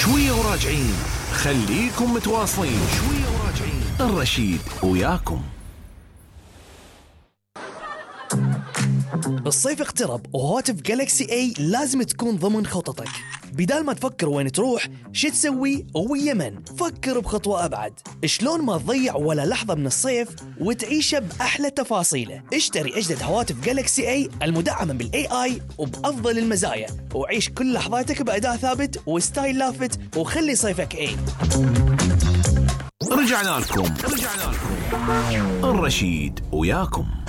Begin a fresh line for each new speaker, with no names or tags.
شوية وراجعين، خليكم متواصلين. شوية وراجعين، الرشيد وياكم.
الصيف اقترب وهواتف جالكسي اي لازم تكون ضمن خططك. بدال ما تفكر وين تروح شو تسوي ويا من، فكر بخطوة أبعد. شلون ما تضيع ولا لحظة من الصيف وتعيشه بأحلى تفاصيله. اشتري أجدد هواتف جالكسي اي المدعمة بالاي اي وبأفضل المزايا، وعيش كل لحظاتك بأداء ثابت وستايل لافت، وخلي صيفك اي.
رجعنا لكم الرشيد وياكم.